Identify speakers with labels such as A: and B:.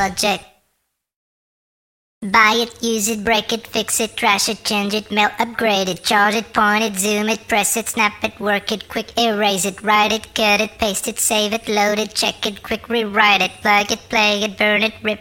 A: project. Buy it, use it, break it, fix it, trash it, change it, melt, upgrade it, charge it, point it, zoom it, press it, snap it, work it, quick erase it, write it, cut it, paste it, save it, load it, check it, quick rewrite it, plug it, play it, burn it, rip